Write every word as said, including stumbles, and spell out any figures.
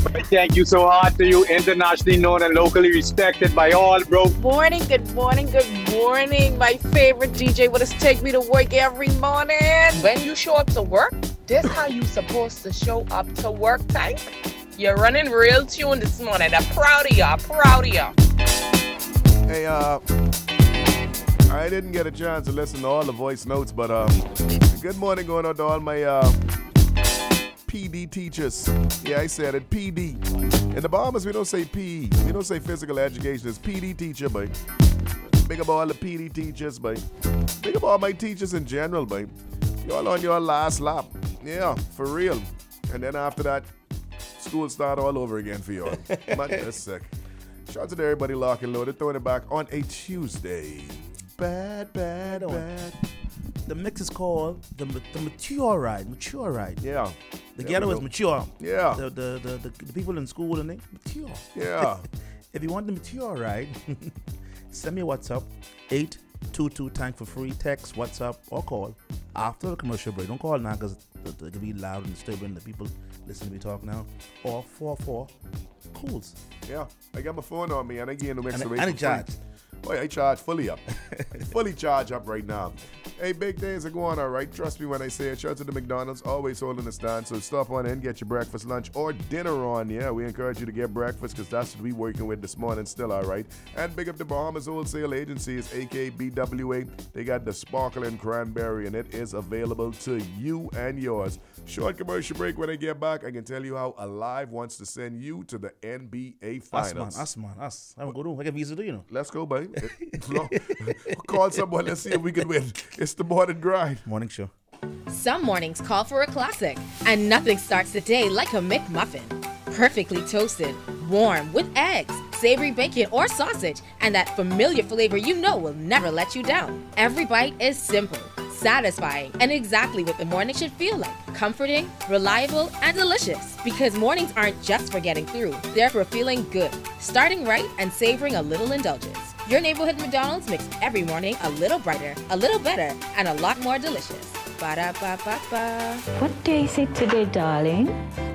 Thank you so hard to you, internationally known and locally respected by all, bro. Morning, good morning, good morning. My favorite D J would take me to work every morning. When you show up to work, this how you supposed to show up to work, type. You're running real tune this morning. I'm proud of you. I'm proud of you. Hey, uh, I didn't get a chance to listen to all the voice notes, but um, good morning going out to all my uh, P D teachers. Yeah, I said it, P D. In the Bahamas, we don't say P E. We don't say physical education. It's P D teacher, boy. Big up all the P D teachers, boy. Big up all my teachers in general, boy. Y'all on your last lap. Yeah, for real. And then after that, school start all over again for y'all. Man, that's sick. Shout out to everybody lock and loaded, throwing it back on a Tuesday. Bad, bad, bad. The mix is called the the mature ride. Mature ride. Yeah. The There ghetto we is go. mature. Yeah. The the, the the the people in school and they mature. Yeah. If you want the mature ride, send me a WhatsApp eight two two tank for free. Text, WhatsApp, or call after the commercial break. Don't call now because it can be loud and disturbing. The people listen to me talk now. Or four four cools. Yeah. I got my phone on me and I get no extra And, rate and for a charge. free. Boy, I charge fully up. fully charge up right now. Hey, big days are going all right. Trust me when I say it. Shout out to the McDonald's, always holding the stand. So stop on in, get your breakfast, lunch, or dinner on. Yeah, we encourage you to get breakfast because that's what we working with this morning. Still all right. And big up the Bahamas Wholesale Agencies, A K B W A. They got the sparkling cranberry, and it is available to you and yours. Short commercial break. When I get back, I can tell you how Alive wants to send you to the N B A Us, Finals. man. Us, man. Us. I'm going to go. I can visa do, you know. Let's go, babe. Call someone. Let's see if we can win. It's the morning grind. Morning show. Some mornings call for a classic, and nothing starts the day like a McMuffin. Perfectly toasted, warm, with eggs, savory bacon or sausage, and that familiar flavor you know will never let you down. Every bite is simple, satisfying, and exactly what the morning should feel like. Comforting, reliable, and delicious. Because mornings aren't just for getting through, they're for feeling good, starting right, and savoring a little indulgence. Your neighborhood McDonald's makes every morning a little brighter, a little better, and a lot more delicious. Ba-da-ba-ba-ba. What day is it today, darling?